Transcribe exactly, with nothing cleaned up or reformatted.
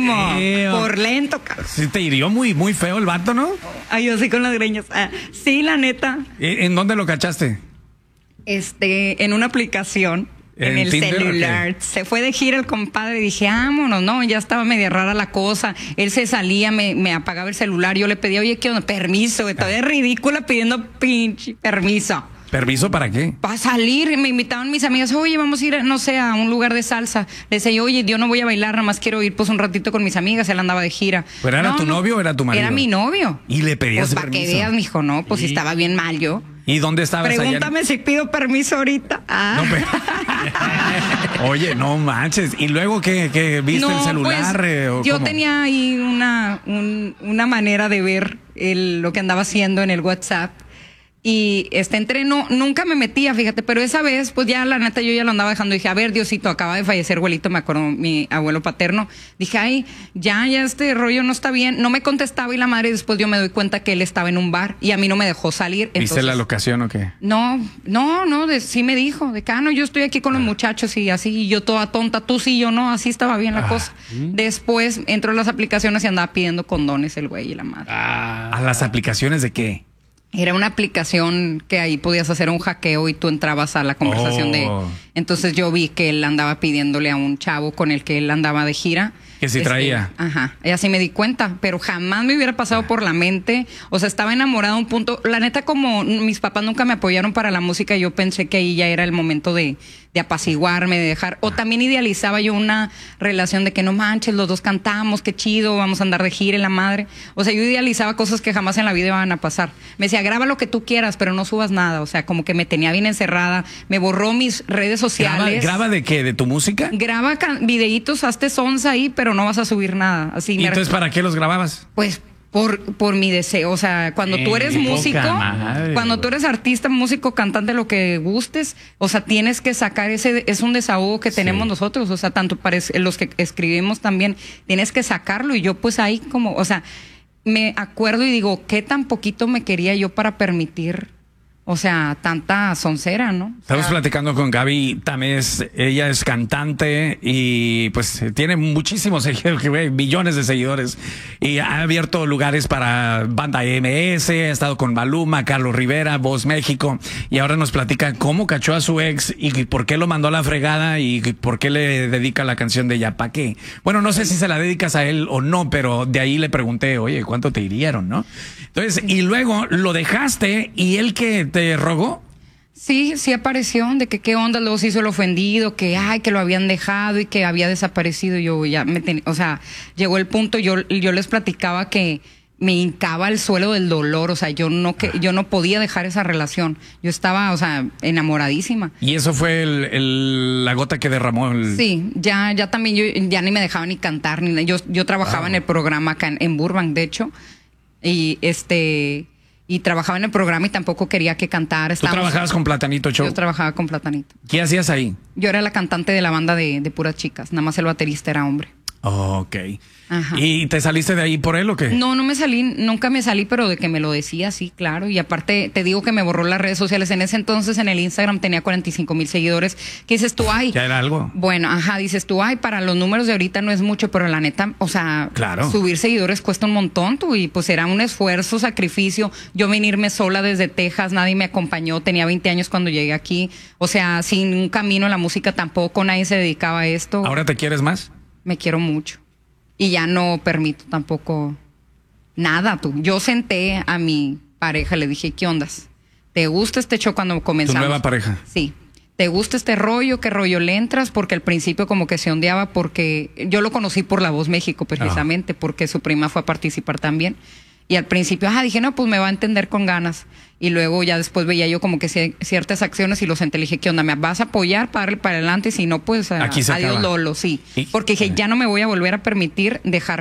durísimo. Sí, por lento, cabrón. Sí, te hirió muy, muy feo el vato, ¿no? Ay, yo sí con las greñas. Ah, sí, la neta. ¿En dónde lo cachaste? Este, en una aplicación. En, en el Tinder, celular. Okay. Se fue de gira el compadre y dije, vámonos, no, ya estaba media rara la cosa. Él se salía, me, me apagaba el celular. Yo le pedía, oye, ¿qué onda? Permiso, güey. Todavía es ridícula pidiendo pinche permiso. ¿Permiso para qué? Para salir. Me invitaban mis amigas, oye, vamos a ir, no sé, a un lugar de salsa. Le decía yo, oye, yo no voy a bailar, nada más quiero ir pues un ratito con mis amigas. Él andaba de gira. ¿Pero era no, tu no, novio o era tu marido? Era mi novio. ¿Y le pedías pues, permiso? Para que veas, mijo, no, pues si estaba bien mal yo. ¿Y dónde estabas? Pregúntame allá? si pido permiso ahorita. Ah. No, pero... Oye, no manches. ¿Y luego qué, qué viste no, el celular? Pues, eh, ¿o yo cómo? tenía ahí una, un, una manera de ver el, lo que andaba haciendo en el WhatsApp. Y este entreno nunca me metía, fíjate, pero esa vez, pues ya la neta yo ya lo andaba dejando. Dije, a ver, Diosito, acaba de fallecer abuelito, me acuerdo, mi abuelo paterno. Dije, ay, ya, ya este rollo no está bien. No me contestaba y la madre, después yo me doy cuenta que él estaba en un bar y a mí no me dejó salir. ¿Viste entonces, la locación o qué? No, no, no, de, sí me dijo, de que, ah, no, yo estoy aquí con los muchachos y así, y yo toda tonta, tú sí, yo no, así estaba bien la ah, cosa. ¿sí? Después entró a las aplicaciones y andaba pidiendo condones el güey y la madre. Ah, ¿a las aplicaciones de qué? Era una aplicación que ahí podías hacer un hackeo y tú entrabas a la conversación oh. de... Entonces yo vi que él andaba pidiéndole a un chavo con el que él andaba de gira. Que sí este, traía. Ajá, y así me di cuenta, pero jamás me hubiera pasado por la mente. O sea, estaba enamorada a un punto. La neta, como mis papás nunca me apoyaron para la música, yo pensé que ahí ya era el momento de, de apaciguarme, de dejar. O también idealizaba yo una relación de que no manches, los dos cantamos, qué chido, vamos a andar de gira en la madre. O sea, yo idealizaba cosas que jamás en la vida iban a pasar. Me decía, graba lo que tú quieras, pero no subas nada. O sea, como que me tenía bien encerrada. Me borró mis redes sociales. ¿Graba, graba de qué? ¿De tu música? Graba videitos, hazte sons ahí, pero no vas a subir nada. Así ¿Y me entonces para qué los grababas? Pues por, por mi deseo. O sea, cuando eh, tú eres músico, madre, cuando tú eres artista, músico, cantante, lo que gustes, o sea, tienes que sacar ese, es un desahogo que tenemos sí. nosotros. O sea, tanto para los que escribimos también, tienes que sacarlo. Y yo pues ahí como, o sea, me acuerdo y digo, ¿qué tan poquito me quería yo para permitir? O sea, tanta soncera, ¿no? Estamos o sea, platicando con Gaby Tamés. Ella es cantante y pues tiene muchísimos seguidores, billones de seguidores. Y ha abierto lugares para Banda M S, ha estado con Maluma, Carlos Rivera, Voz México. Y ahora nos platica cómo cachó a su ex y por qué lo mandó a la fregada y por qué le dedica la canción de Ya Pa' Qué. Bueno, no sé si se la dedicas a él o no, pero de ahí le pregunté, oye, ¿cuánto te hirieron, no? Entonces, y luego lo dejaste y él que te rogó. Sí, sí apareció, de que qué onda, luego se hizo el ofendido, que ay, que lo habían dejado y que había desaparecido. Yo ya me tenía, o sea, llegó el punto, yo, yo les platicaba que me hincaba al suelo del dolor, o sea, yo no que yo no podía dejar esa relación. Yo estaba, o sea, enamoradísima. Y eso fue el, el, la gota que derramó el... Sí, ya, ya también yo ya ni me dejaba ni cantar, ni yo, yo trabajaba wow. en el programa acá en, en Burbank, de hecho, y este... Y trabajaba en el programa y tampoco quería que cantara. ¿Tú trabajabas con Platanito Show? Yo trabajaba con Platanito. ¿Qué hacías ahí? Yo era la cantante de la banda de, de puras chicas. Nada más el baterista era hombre. Oh, ok. Ajá. ¿Y te saliste de ahí por él o qué? No, no me salí, nunca me salí, pero de que me lo decía, sí, claro. Y aparte, te digo que me borró las redes sociales. En ese entonces, en el Instagram tenía cuarenta y cinco mil seguidores. ¿Qué dices tú? Ay. ¿Ya era algo? Bueno, ajá, dices tú, ay, para los números de ahorita no es mucho, pero la neta, o sea, claro. subir seguidores cuesta un montón, tú, y pues era un esfuerzo, sacrificio. Yo venirme sola desde Texas, nadie me acompañó, tenía veinte años cuando llegué aquí. O sea, sin un camino en la música tampoco, nadie se dedicaba a esto. ¿Ahora te quieres más? Me quiero mucho. Y ya no permito tampoco nada, tú. Yo senté a mi pareja, le dije, ¿qué ondas? ¿Te gusta este show cuando comenzamos? ¿Tu nueva pareja? Sí. ¿Te gusta este rollo? ¿Qué rollo le entras? Porque al principio como que se ondeaba porque... Yo lo conocí por La Voz México, precisamente, oh. porque su prima fue a participar también. Y al principio, ah, dije, no, pues me va a entender con ganas. Y luego ya después veía yo como que ciertas acciones y los senté. Le dije, ¿qué onda? ¿Me vas a apoyar para darle para adelante? Si no, pues Aquí se adiós, acaba. Lolo, sí. ¿Y? Porque dije, ya no me voy a volver a permitir dejar